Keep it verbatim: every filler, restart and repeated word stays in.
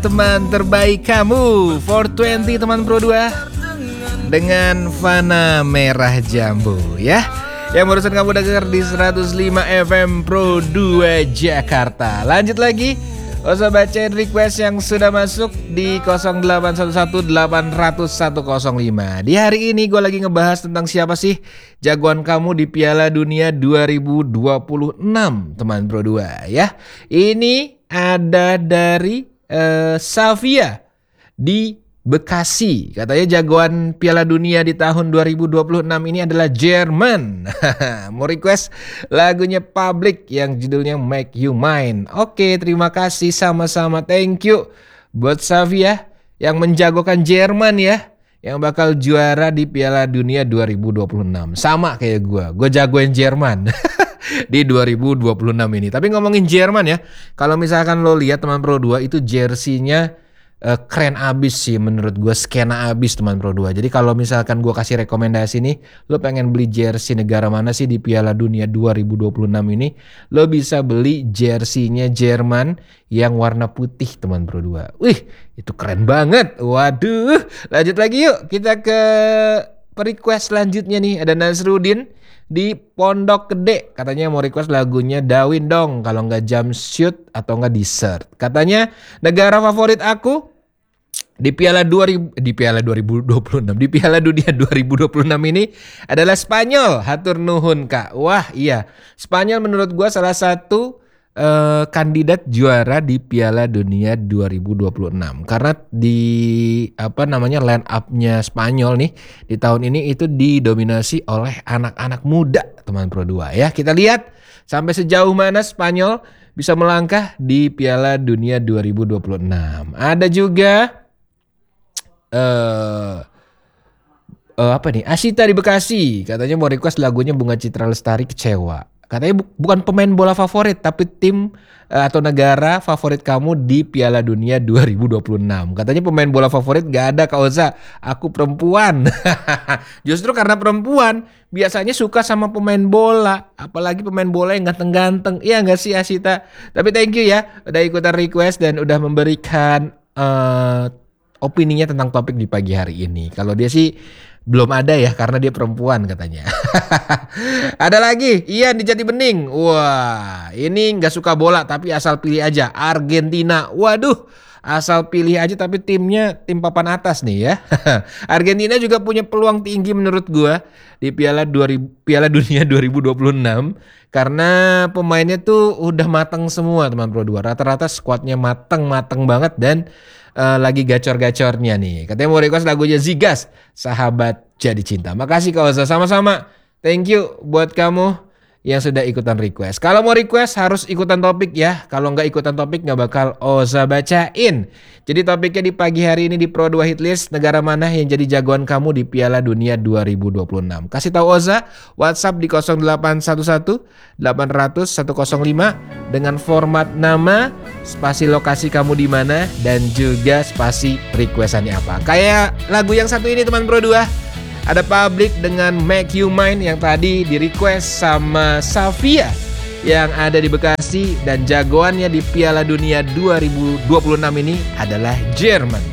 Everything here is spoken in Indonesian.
Teman terbaik kamu four twenty teman Pro dua dengan Fana Merah Jambu ya. Yang barusan kamu dengar di seratus lima F M Pro dua Jakarta. Lanjut lagi, usah bacain request yang sudah masuk di nol delapan satu satu delapan nol nol satu nol lima. Di hari ini gue lagi ngebahas tentang siapa sih jagoan kamu di Piala Dunia dua ribu dua puluh enam teman Pro dua ya. Ini ada dari Uh, Savia di Bekasi. Katanya jagoan Piala Dunia di tahun dua ribu dua puluh enam ini adalah Jerman. Mau request lagunya Public yang judulnya Make You Mine. Oke, terima kasih sama-sama. Thank you buat Savia yang menjagokan Jerman ya, yang bakal juara di Piala Dunia dua ribu dua puluh enam. Sama kayak gue, gue jagoin Jerman di dua ribu dua puluh enam ini. Tapi ngomongin Jerman ya, kalau misalkan lo lihat teman Pro dua itu jersinya uh, keren abis sih menurut gue, skena abis teman Pro dua. Jadi kalau misalkan gue kasih rekomendasi nih, lo pengen beli jersey negara mana sih di Piala Dunia dua ribu dua puluh enam ini, lo bisa beli jersinya Jerman yang warna putih teman Pro dua. Wih, itu keren banget. Waduh, lanjut lagi yuk, kita ke request selanjutnya nih. Ada Nasrudin di Pondok Gede, katanya mau request lagunya Dawin dong, kalau nggak Jumpsuit atau nggak Dessert. Katanya negara favorit aku di Piala dua ribu di Piala dua ribu dua puluh enam di Piala Dunia dua ribu dua puluh enam ini adalah Spanyol. Hatur nuhun kak. Wah iya, Spanyol menurut gua salah satu Uh, kandidat juara di Piala Dunia dua ribu dua puluh enam karena di apa namanya line up-nya Spanyol nih di tahun ini itu didominasi oleh anak-anak muda teman Pro dua ya. Kita lihat sampai sejauh mana Spanyol bisa melangkah di Piala Dunia dua ribu dua puluh enam. Ada juga uh, uh, apa nih, Asita di Bekasi, katanya mau request lagunya Bunga Citra Lestari Kecewa. Katanya bu- bukan pemain bola favorit, tapi tim uh, atau negara favorit kamu di Piala Dunia dua ribu dua puluh enam. Katanya pemain bola favorit gak ada Kak Oza, aku perempuan. Justru karena perempuan biasanya suka sama pemain bola, apalagi pemain bola yang ganteng-ganteng. Iya gak sih Asita? Tapi thank you ya udah ikutan request dan udah memberikan uh, opininya tentang topik di pagi hari ini. Kalau dia sih belum ada ya karena dia perempuan katanya. Ada lagi Ian di Jati Bening. Wah, ini gak suka bola tapi asal pilih aja Argentina. Waduh, asal pilih aja tapi timnya tim papan atas nih ya. Argentina juga punya peluang tinggi menurut gua di Piala dua ribu, Piala Dunia dua ribu dua puluh enam karena pemainnya tuh udah matang semua teman Pro dua. Rata-rata skuadnya mateng-mateng banget dan Uh, lagi gacor-gacornya nih. Katanya mau request lagunya Zigas, Sahabat Jadi Cinta. Makasih Kak Oza, sama-sama. Thank you buat kamu yang sudah ikutan request. Kalau mau request harus ikutan topik ya. Kalau nggak ikutan topik nggak bakal Oza bacain. Jadi topiknya di pagi hari ini di Pro dua Hitlist, negara mana yang jadi jagoan kamu di Piala Dunia dua ribu dua puluh enam. Kasih tahu Oza, WhatsApp di nol delapan satu satu delapan nol nol satu nol lima dengan format nama, spasi lokasi kamu di mana, dan juga spasi requestannya apa. Kayak lagu yang satu ini teman Pro dua. Ada Public dengan Make You Mine yang tadi di request sama Savia yang ada di Bekasi, dan jagoannya di Piala Dunia dua ribu dua puluh enam ini adalah Jerman.